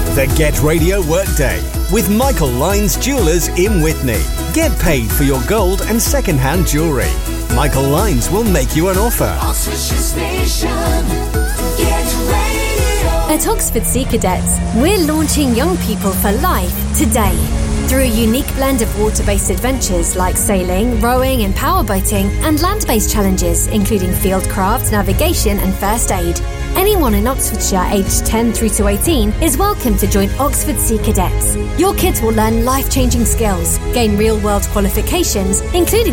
The Get Radio Workday with Michael Lyons Jewellers in Witney. Get paid for your gold and second-hand jewellery. Michael Lyons will make you an offer. Oxfordshire Station, Get Radio. At Oxford Sea Cadets, we're launching young people for life today. Through a unique blend of water-based adventures like sailing, rowing and powerboating, and land-based challenges including fieldcraft, navigation and first aid. Anyone in Oxfordshire aged 10 through to 18 is welcome to join Oxford Sea Cadets. Your kids will learn life-changing skills, gain real-world qualifications, including